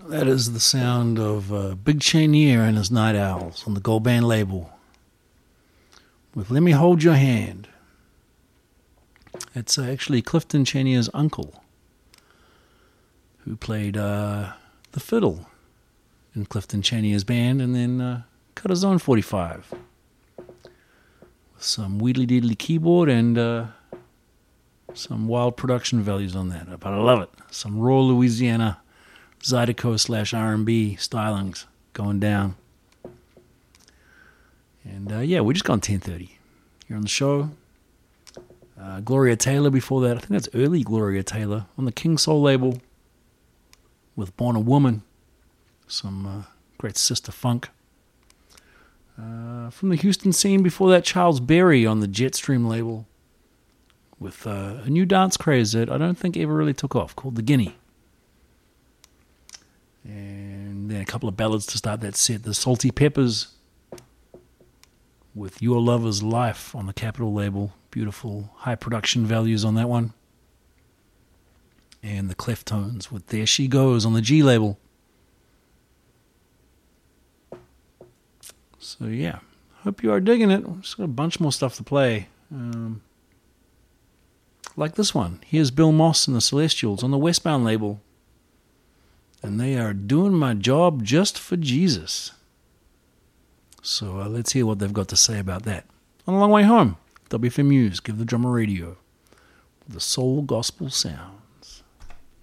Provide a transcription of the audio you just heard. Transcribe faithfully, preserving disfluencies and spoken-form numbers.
That is the sound of uh, Big Chenier and his Night Owls on the Gold Band label with Let Me Hold Your Hand. It's uh, actually Clifton Chenier's uncle who played uh, the fiddle in Clifton Chenier's band and then uh, cut his own forty-five with some wheedly-deedly keyboard and uh, some wild production values on that. But I love it. Some raw Louisiana Zydeco slash R and B stylings going down. And uh, yeah, we're just gone ten thirty here on the show. Uh, Gloria Taylor before that. I think that's early Gloria Taylor on the King Soul label with Born a Woman. Some uh, great sister funk. Uh, from the Houston scene before that, Charles Berry on the Jetstream label with uh, a new dance craze that I don't think ever really took off called The Guinea. And then a couple of ballads to start that set. The Salty Peppers with Your Lover's Life on the Capitol label. Beautiful high production values on that one. And the Cleftones with There She Goes on the G label. So yeah, hope you are digging it. Just got a bunch more stuff to play. Um, like this one. Here's Bill Moss and the Celestials on the Westbound label. And they are doing my job just for Jesus. So uh, let's hear what they've got to say about that. On the long way home, W F M News, Give the Drummer Radio, the soul gospel sound.